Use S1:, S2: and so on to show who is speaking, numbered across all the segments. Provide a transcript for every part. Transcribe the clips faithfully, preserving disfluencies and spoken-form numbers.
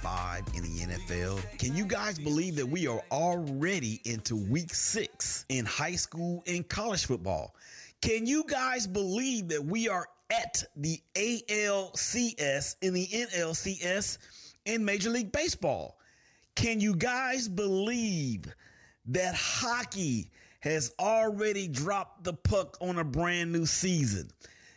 S1: five in the N F L. Can you guys believe that we are already into week six in high school and college football? Can you guys believe that we are at the A L C S in the N L C S in Major League Baseball? Can you guys believe that hockey has already dropped the puck on a brand new season?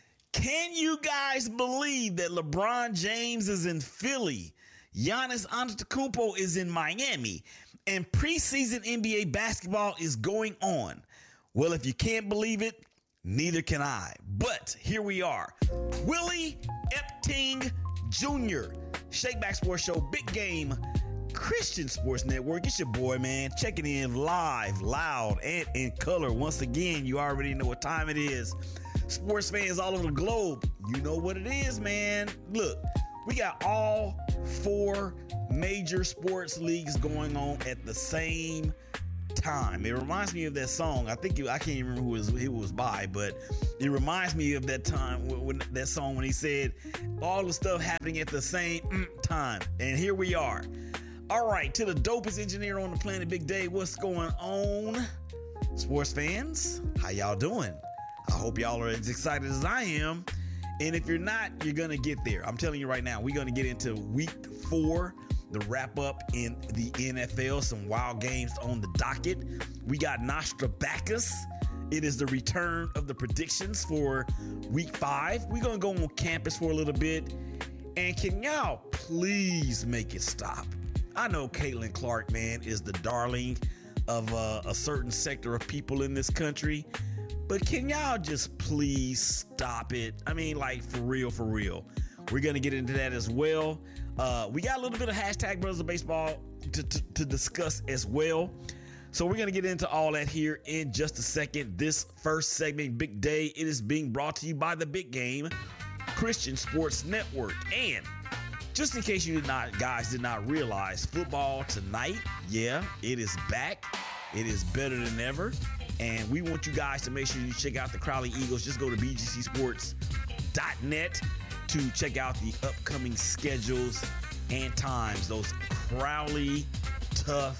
S1: Can you guys believe that LeBron James is in Philly, Giannis Antetokounmpo is in Miami, and preseason N B A basketball is going on? Well, if you can't believe it, neither can I. But here we are. Willie Epting Junior Shakeback Sports Show, Big Game, Christian Sports Network. It's your boy, man, checking in live, loud, and in color. Once again, you already know what time it is. Sports fans all over the globe, you know what it is, man. Look, we got all four major sports leagues going on at the same time. It reminds me of that song. I think it, I can't even remember who it was, who it was by, but it reminds me of that time when, when that song when he said all the stuff happening at the same time. And here we are. All right, to the dopest engineer on the planet, Big Dave. What's going on, sports fans? How y'all doing? I hope y'all are as excited as I am. And if you're not, you're going to get there. I'm telling you right now, we're going to get into week four, the wrap up in the N F L. Some wild games on the docket. We got Nostradamus. It is the return of the predictions for week five. We're going to go on campus for a little bit. And can y'all please make it stop? I know Caitlin Clark, man, is the darling of uh, a certain sector of people in this country. But can y'all just please stop it? I mean, like, for real, for real. We're going to get into that as well. Uh, we got a little bit of hashtag Brothers of Baseball to, to, to discuss as well. So we're going to get into all that here in just a second. This first segment, Big Day, it is being brought to you by the Big Game, Christian Sports Network. And just in case you did not, guys did not realize, football tonight, yeah, it is back. It is better than ever. And we want you guys to make sure you check out the Crowley Eagles. Just go to b g c sports dot net to check out the upcoming schedules and times. Those Crowley tough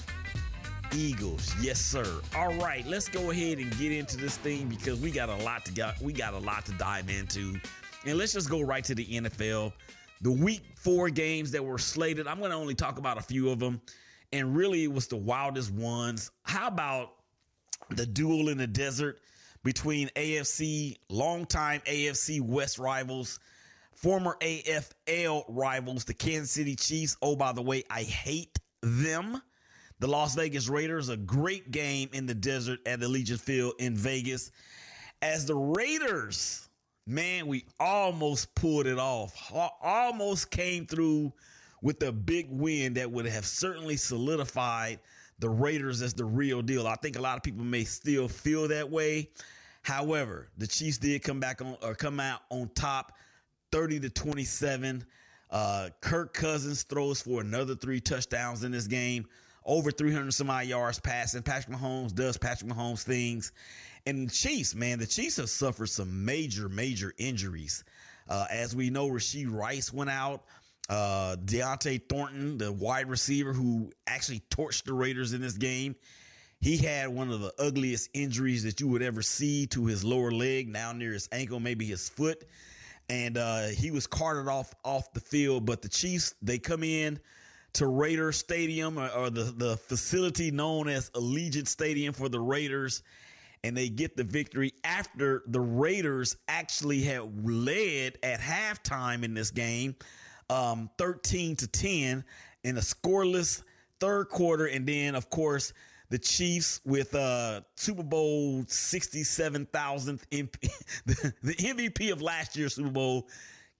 S1: Eagles. Yes, sir. All right, let's go ahead and get into this thing because we got a lot to got we got a lot to dive into. And let's just go right to the N F L. The week four games that were slated, I'm going to only talk about a few of them. And really, it was the wildest ones. How about the duel in the desert between A F C, longtime A F C West rivals, former A F L rivals, the Kansas City Chiefs. Oh, by the way, I hate them. The Las Vegas Raiders, a great game in the desert at Allegiant Field in Vegas. As the Raiders, man, we almost pulled it off. Almost came through with a big win that would have certainly solidified the Raiders as the real deal. I think a lot of people may still feel that way. However, the Chiefs did come back on or come out on top, thirty to twenty-seven. Uh, Kirk Cousins throws for another three touchdowns in this game, over three hundred some odd yards passing. Patrick Mahomes does Patrick Mahomes things. And the Chiefs, man, the Chiefs have suffered some major, major injuries. Uh, as we know, Rashee Rice went out. Uh, Deontay Thornton, the wide receiver who actually torched the Raiders in this game, he had one of the ugliest injuries that you would ever see to his lower leg, down near his ankle, maybe his foot. And uh, he was carted off off the field. But the Chiefs, they come in to Raider Stadium, or, or the, the facility known as Allegiant Stadium for the Raiders, and they get the victory after the Raiders actually had led at halftime in this game. Um, thirteen to ten in a scoreless third quarter. And then, of course, the Chiefs with uh, Super Bowl sixty-seven thousandth, M V P, the, the M V P of last year's Super Bowl,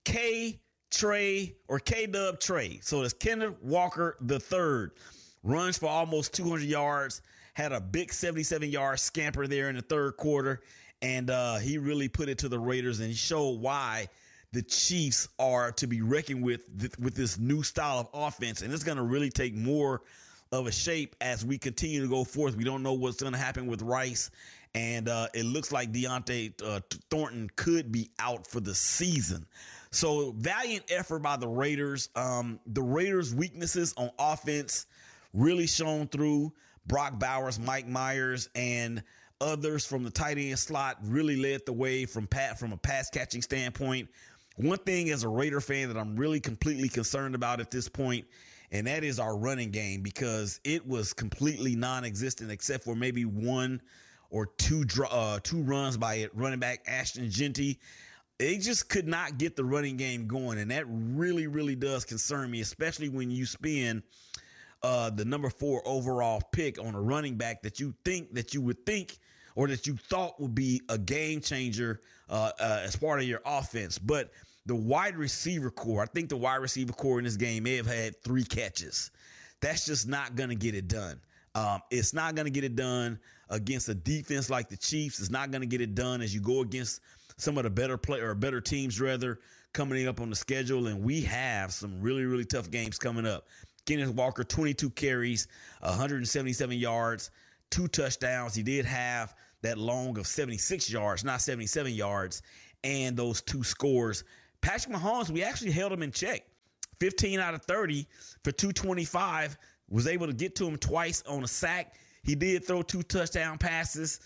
S1: K. Trey or K-Dub Trey. So it's Kenneth Walker the third. Runs for almost two hundred yards. Had a big seventy-seven yard scamper there in the third quarter. And uh, he really put it to the Raiders and showed why the Chiefs are to be reckoned with th- with this new style of offense. And it's going to really take more of a shape as we continue to go forth. We don't know what's going to happen with Rice. And uh, it looks like Deontay uh, Thornton could be out for the season. So valiant effort by the Raiders. Um, the Raiders' weaknesses on offense really shone through. Brock Bowers, Mike Myers, and others from the tight end slot really led the way from pat from a pass catching standpoint. One thing as a Raider fan that I'm really completely concerned about at this point, and that is our running game, because it was completely non-existent except for maybe one or two uh, two runs by it running back Ashton Jeanty. They just could not get the running game going, and that really, really does concern me, especially when you spend uh, the number four overall pick on a running back that you think that you would think or that you thought would be a game changer uh, uh, as part of your offense. But the wide receiver core, I think the wide receiver core in this game may have had three catches. That's just not going to get it done. Um, it's not going to get it done against a defense like the Chiefs. It's not going to get it done as you go against some of the better play or better teams rather coming up on the schedule. And we have some really, really tough games coming up. Kenneth Walker, twenty-two carries, one hundred seventy-seven yards, two touchdowns. He did have that long of seventy-six yards, not seventy-seven yards, and those two scores. Patrick Mahomes, we actually held him in check. fifteen out of thirty for two twenty-five, was able to get to him twice on a sack. He did throw two touchdown passes,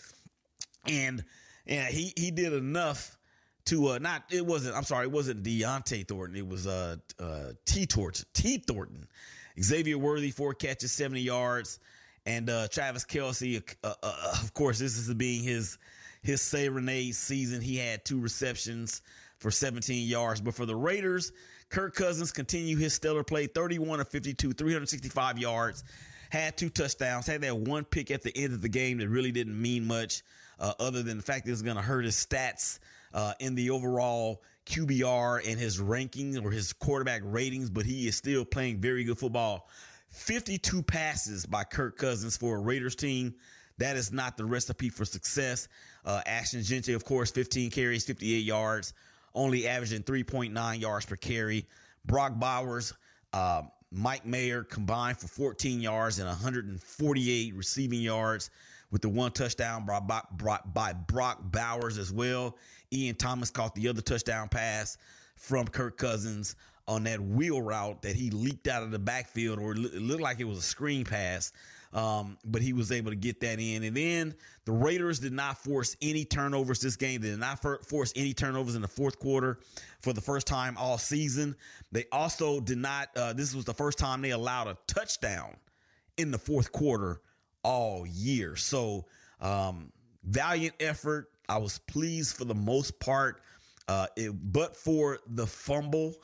S1: and yeah, he, he did enough to uh, not, it wasn't, I'm sorry, it wasn't Deontay Thornton. It was uh, uh, T. Thornton, T. Thornton. Xavier Worthy, four catches, seventy yards. And uh, Travis Kelce, uh, uh, of course, this is being his his serenade season. He had two receptions for seventeen yards. But for the Raiders, Kirk Cousins continued his stellar play, thirty-one of fifty-two, three hundred sixty-five yards, had two touchdowns, had that one pick at the end of the game that really didn't mean much uh, other than the fact that it was going to hurt his stats uh, in the overall Q B R and his rankings or his quarterback ratings, but he is still playing very good football. fifty-two passes by Kirk Cousins for a Raiders team. That is not the recipe for success. Uh, Ashton Jeanty, of course, fifteen carries, fifty-eight yards, only averaging three point nine yards per carry. Brock Bowers, uh, Mike Mayer combined for fourteen yards and one hundred forty-eight receiving yards with the one touchdown by, by, by Brock Bowers as well. Ian Thomas caught the other touchdown pass from Kirk Cousins on that wheel route that he leaked out of the backfield, or it looked like it was a screen pass, um, but he was able to get that in. And then the Raiders did not force any turnovers this game. They did not for- force any turnovers in the fourth quarter for the first time all season. They also did not, uh, this was the first time they allowed a touchdown in the fourth quarter all year. So um, valiant effort. I was pleased for the most part. Uh, it, but for the fumble,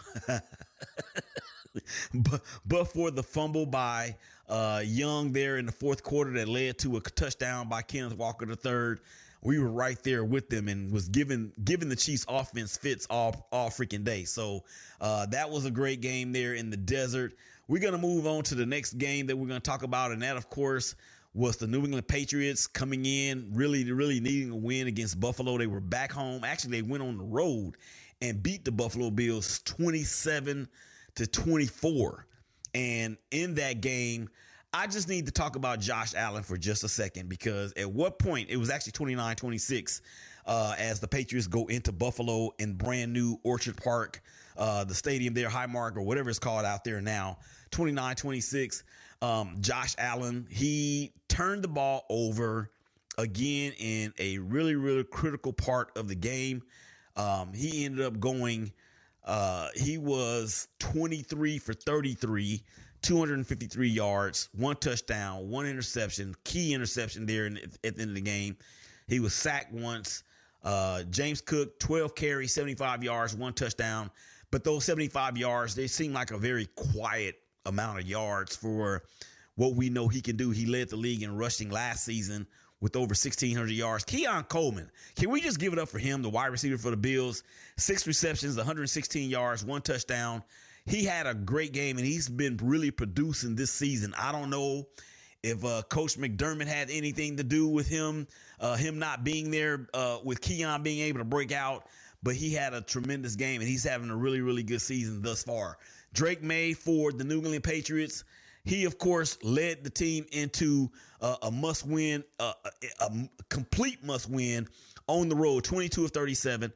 S1: but, but for the fumble by uh, Young there in the fourth quarter that led to a touchdown by Kenneth Walker the third, we were right there with them and was giving giving the Chiefs offense fits all all freaking day. So uh, that was a great game there in the desert. We're gonna move on to the next game that we're gonna talk about, and that, of course, was the New England Patriots coming in, really, really needing a win against Buffalo. They were back home. Actually, they went on the road and beat the Buffalo Bills twenty-seven to twenty-four. And in that game, I just need to talk about Josh Allen for just a second, because at what point, it was actually twenty-nine twenty-six uh, as the Patriots go into Buffalo in brand new Orchard Park, uh, the stadium there, Highmark, or whatever it's called out there now, twenty-nine twenty-six. Um, Josh Allen, he turned the ball over again in a really, really critical part of the game. Um, he ended up going, uh, he was twenty-three for thirty-three, two hundred fifty-three yards, one touchdown, one interception, key interception there in, at the end of the game. He was sacked once. Uh, James Cook, twelve carries, seventy-five yards, one touchdown. But those seventy-five yards, they seem like a very quiet amount of yards for what we know he can do. He led the league in rushing last season with over sixteen hundred yards. Keon Coleman, can we just give it up for him, the wide receiver for the Bills? Six receptions, one hundred sixteen yards, one touchdown. He had a great game, and he's been really producing this season. I don't know if uh, Coach McDermott had anything to do with him, uh, him not being there, uh, with Keon being able to break out, but he had a tremendous game, and he's having a really, really good season thus far. Drake May for the New England Patriots, he, of course, led the team into uh, a must-win, uh, a, a complete must-win on the road, twenty-two of thirty-seven,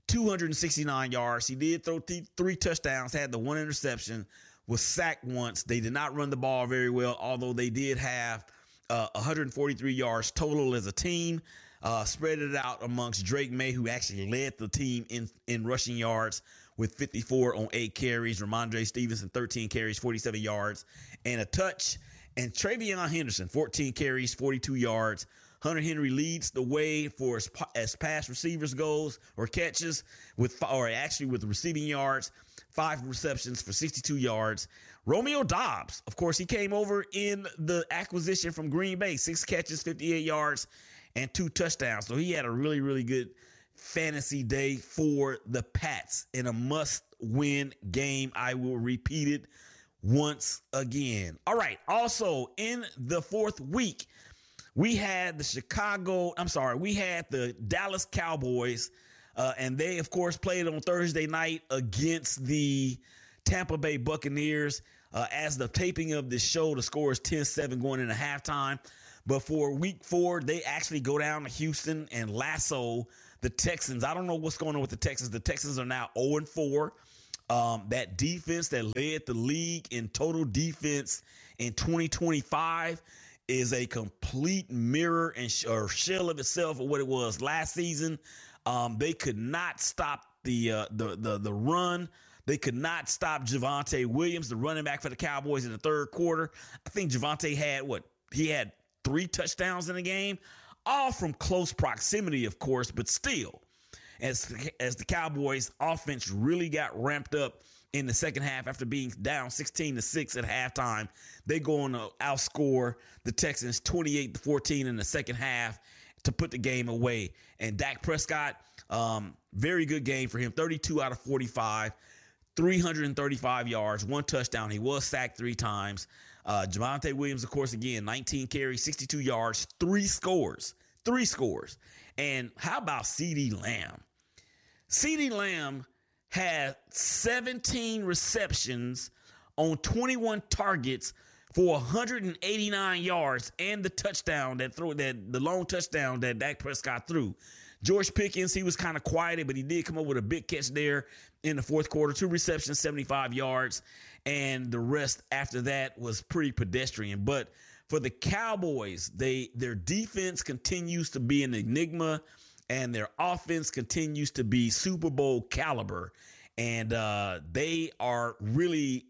S1: two hundred sixty-nine yards. He did throw th- three touchdowns, had the one interception, was sacked once. They did not run the ball very well, although they did have uh, one hundred forty-three yards total as a team. Uh, spread it out amongst Drake May, who actually led the team in, in rushing yards with fifty-four on eight carries. Ramondre Stevenson, thirteen carries, forty-seven yards, and a touch. And Travion Henderson, fourteen carries, forty-two yards. Hunter Henry leads the way for as, as pass receivers goes or catches with, or actually with receiving yards, five receptions for sixty-two yards. Romeo Doubs, of course, he came over in the acquisition from Green Bay, six catches, fifty-eight yards, and two touchdowns. So he had a really, really good fantasy day for the Pats in a must-win game. I will repeat it once again. All right. Also, in the fourth week, we had the Chicago, I'm sorry, we had the Dallas Cowboys, uh, and they, of course, played on Thursday night against the Tampa Bay Buccaneers. Uh, as the taping of this show, the score is ten seven going into halftime. But for week four, they actually go down to Houston and lasso the Texans. I don't know what's going on with the Texans. The Texans are now oh and four. Um, that defense that led the league in total defense in twenty twenty-five is a complete mirror and sh- or shell of itself of what it was last season. Um, they could not stop the, uh, the the the run. They could not stop Javonte Williams, the running back for the Cowboys, in the third quarter. I think Javonte had what he had three touchdowns in the game, all from close proximity, of course, but still, as as the Cowboys offense really got ramped up in the second half after being down sixteen to six at halftime, they go on to outscore the Texans twenty-eight to fourteen in the second half to put the game away. And Dak Prescott, um, very good game for him, thirty-two out of forty-five, three hundred thirty-five yards, one touchdown. He was sacked three times. Uh, Javonte Williams, of course, again, nineteen carries, sixty-two yards, three scores, three scores. And how about CeeDee Lamb? CeeDee Lamb had seventeen receptions on twenty-one targets for one hundred eighty-nine yards and the touchdown that threw that the long touchdown that Dak Prescott threw. George Pickens, he was kind of quieted, but he did come up with a big catch there in the fourth quarter. Two receptions, seventy-five yards, and the rest after that was pretty pedestrian. But for the Cowboys, they their defense continues to be an enigma, and their offense continues to be Super Bowl caliber. And uh, they are really,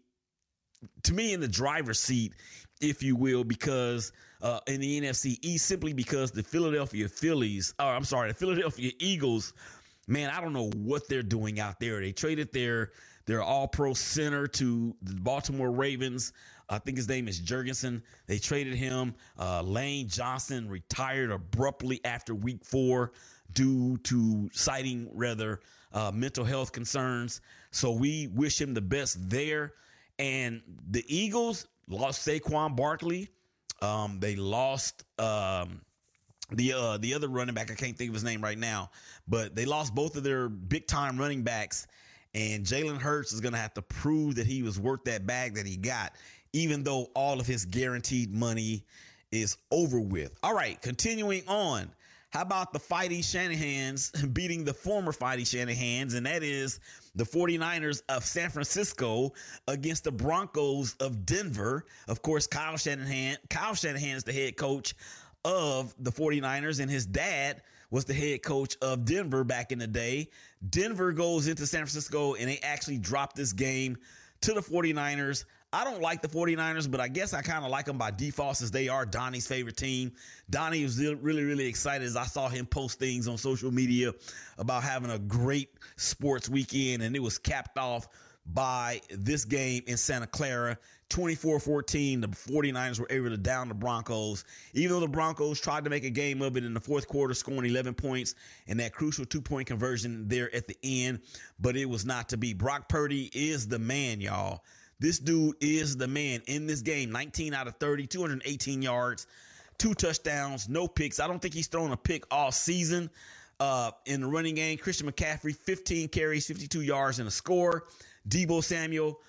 S1: to me, in the driver's seat, if you will, because uh, in the N F C East, simply because the Philadelphia Phillies, or I'm sorry, the Philadelphia Eagles, man, I don't know what they're doing out there. They traded their their all-pro center to the Baltimore Ravens. I think his name is Jurgensen. They traded him. Uh, Lane Johnson retired abruptly after week four due to citing rather uh, mental health concerns. So we wish him the best there. And the Eagles lost Saquon Barkley. Um, they lost um, the uh, the other running back. I can't think of his name right now, but they lost both of their big time running backs. And Jalen Hurts is going to have to prove that he was worth that bag that he got, even though all of his guaranteed money is over with. All right, continuing on. How about the Fighty Shanahans beating the former Fighty Shanahans, and that is the 49ers of San Francisco against the Broncos of Denver. Of course, Kyle Shanahan, Kyle Shanahan is the head coach of the 49ers, and his dad was the head coach of Denver back in the day. Denver goes into San Francisco, and they actually dropped this game to the 49ers. I don't like the 49ers, but I guess I kind of like them by default since they are Donnie's favorite team. Donnie was really, really excited as I saw him post things on social media about having a great sports weekend, and it was capped off by this game in Santa Clara. twenty-four fourteen, the 49ers were able to down the Broncos, even though the Broncos tried to make a game of it in the fourth quarter, scoring eleven points and that crucial two-point conversion there at the end, but it was not to be. Brock Purdy is the man, y'all. This dude is the man in this game. nineteen out of thirty, two hundred eighteen yards, two touchdowns, no picks. I don't think he's thrown a pick all season uh, in the running game. Christian McCaffrey, fifteen carries, fifty-two yards, and a score. Deebo Samuel,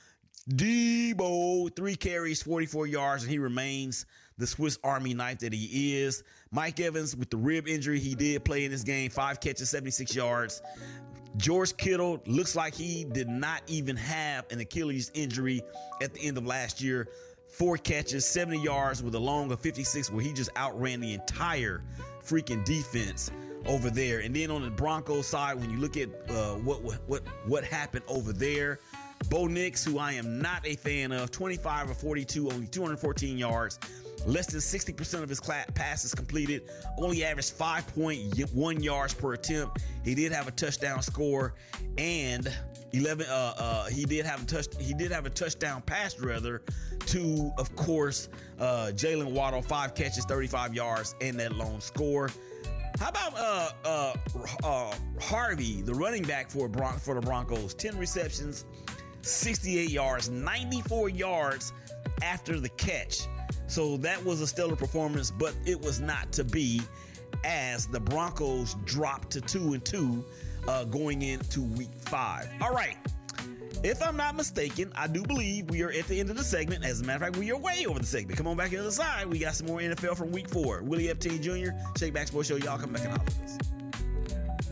S1: Debo, three carries, forty-four yards, and he remains the Swiss Army knife that he is. Mike Evans, with the rib injury, he did play in this game, five catches, seventy-six yards. George Kittle looks like he did not even have an Achilles injury at the end of last year. Four catches, seventy yards with a long of fifty-six, where he just outran the entire freaking defense over there. And then on the Broncos side, when you look at uh, what what what happened over there, Bo Nix, who I am not a fan of, twenty-five of forty-two, only two hundred fourteen yards, less than sixty percent of his passes completed, only averaged five point one yards per attempt. He did have a touchdown score, and eleven. Uh, uh, he did have a touch. He did have a touchdown pass, rather, to, of course, uh, Jalen Waddle, five catches, thirty-five yards, and that lone score. How about uh, uh, uh, Harvey, the running back for Bron- for the Broncos, ten receptions, sixty-eight yards, ninety-four yards after the catch. So that was a stellar performance, but it was not to be, as the Broncos dropped to two and two uh, going into week five. All right. If I'm not mistaken, I do believe we are at the end of the segment. As a matter of fact, we are way over the segment. Come on back to the other side. We got some more N F L from week four. Willie Epstein Junior, Shake Back Sports Show. Y'all come back and holler at us.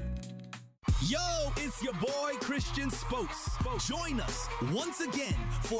S2: Yo, it's your boy Christian Spokes. Join us once again for